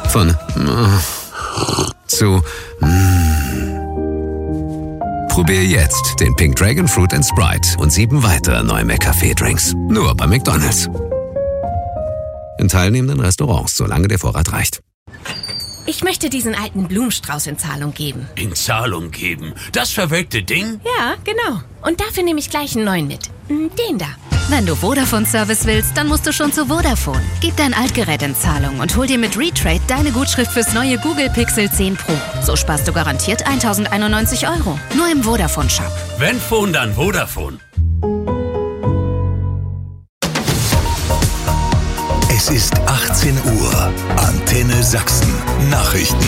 Von zu Probier jetzt den Pink Dragon Fruit & Sprite und 7 weitere neue McCafé-Drinks. Nur bei McDonald's. In teilnehmenden Restaurants, solange der Vorrat reicht. Ich möchte diesen alten Blumenstrauß in Zahlung geben. In Zahlung geben? Das verwelkte Ding? Ja, genau. Und dafür nehme ich gleich einen neuen mit. Den da. Wenn du Vodafone-Service willst, dann musst du schon zu Vodafone. Gib dein Altgerät in Zahlung und hol dir mit Retrade deine Gutschrift fürs neue Google Pixel 10 Pro. So sparst du garantiert 1.091 €. Nur im Vodafone-Shop. Wenn Phone, dann Vodafone. Es ist 18 Uhr. Antenne Sachsen. Nachrichten.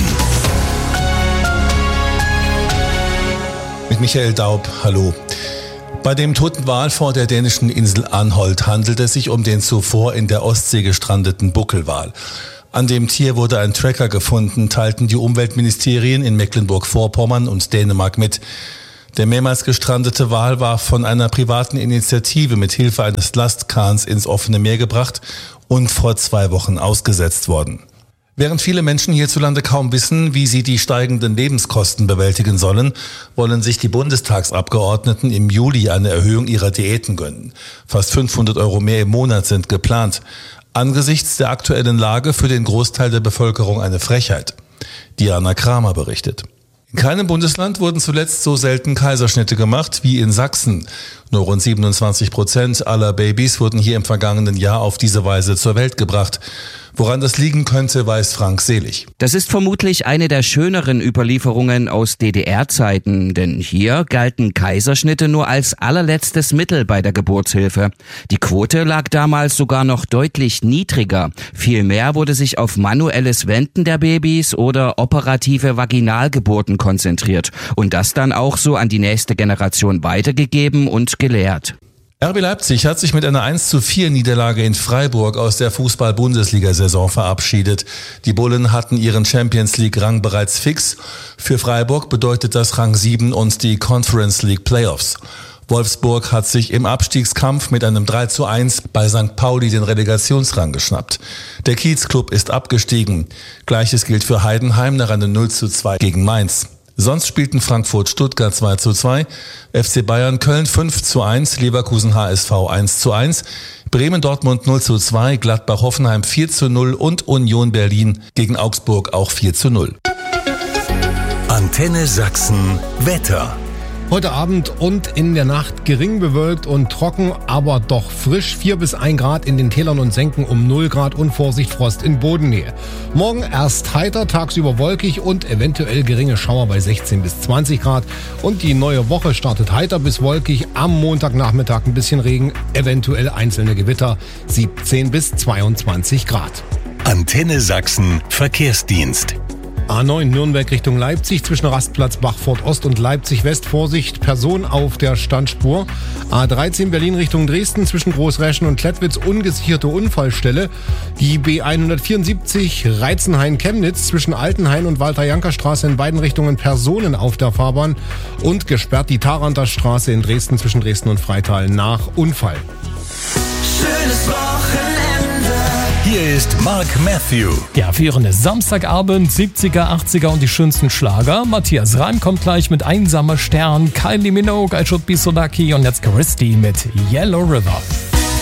Mit Michael Daub, hallo. Bei dem toten Wal vor der dänischen Insel Anholt handelt es sich um den zuvor in der Ostsee gestrandeten Buckelwal. An dem Tier wurde ein Tracker gefunden, teilten die Umweltministerien in Mecklenburg-Vorpommern und Dänemark mit. Der mehrmals gestrandete Wal war von einer privaten Initiative mit Hilfe eines Lastkahns ins offene Meer gebracht und vor 2 Wochen ausgesetzt worden. Während viele Menschen hierzulande kaum wissen, wie sie die steigenden Lebenskosten bewältigen sollen, wollen sich die Bundestagsabgeordneten im Juli eine Erhöhung ihrer Diäten gönnen. Fast 500 € mehr im Monat sind geplant. Angesichts der aktuellen Lage für den Großteil der Bevölkerung eine Frechheit. Diana Kramer berichtet. In keinem Bundesland wurden zuletzt so selten Kaiserschnitte gemacht wie in Sachsen. Nur rund 27% aller Babys wurden hier im vergangenen Jahr auf diese Weise zur Welt gebracht. Woran das liegen könnte, weiß Frank Selig. Das ist vermutlich eine der schöneren Überlieferungen aus DDR-Zeiten, denn hier galten Kaiserschnitte nur als allerletztes Mittel bei der Geburtshilfe. Die Quote lag damals sogar noch deutlich niedriger. Vielmehr wurde sich auf manuelles Wenden der Babys oder operative Vaginalgeburten konzentriert und das dann auch so an die nächste Generation weitergegeben und gelehrt. RB Leipzig hat sich mit einer 1:4 Niederlage in Freiburg aus der Fußball-Bundesliga-Saison verabschiedet. Die Bullen hatten ihren Champions-League-Rang bereits fix. Für Freiburg bedeutet das Rang 7 und die Conference League Playoffs. Wolfsburg hat sich im Abstiegskampf mit einem 3:1 bei St. Pauli den Relegationsrang geschnappt. Der Kiezclub ist abgestiegen. Gleiches gilt für Heidenheim nach einem 0:2 gegen Mainz. Sonst spielten Frankfurt-Stuttgart 2:2, FC Bayern Köln 5:1, Leverkusen HSV 1:1, Bremen-Dortmund 0:2, Gladbach-Hoffenheim 4:0 und Union Berlin gegen Augsburg auch 4:0. Antenne Sachsen Wetter. Heute Abend und in der Nacht gering bewölkt und trocken, aber doch frisch. 4 bis 1 Grad in den Tälern und Senken, um 0 Grad und Vorsicht Frost in Bodennähe. Morgen erst heiter, tagsüber wolkig und eventuell geringe Schauer bei 16 bis 20 Grad. Und die neue Woche startet heiter bis wolkig. Am Montagnachmittag ein bisschen Regen, eventuell einzelne Gewitter, 17 bis 22 Grad. Antenne Sachsen Verkehrsdienst. A9 Nürnberg Richtung Leipzig zwischen Rastplatz Bachfurt Ost und Leipzig West. Vorsicht, Person auf der Standspur. A13 Berlin Richtung Dresden zwischen Großräschen und Klettwitz ungesicherte Unfallstelle. Die B174 Reizenhain-Chemnitz zwischen Altenhain und Walter-Janker-Straße in beiden Richtungen Personen auf der Fahrbahn. Und gesperrt die Tharanter Straße in Dresden zwischen Dresden und Freital nach Unfall. Schönes Wochenende. Hier ist Mark Matthew. Ja, für Ihren Samstagabend 70er, 80er und die schönsten Schlager. Matthias Reim kommt gleich mit Einsamer Stern, Kylie Minogue, I Should Be So Lucky und jetzt Christy mit Yellow River.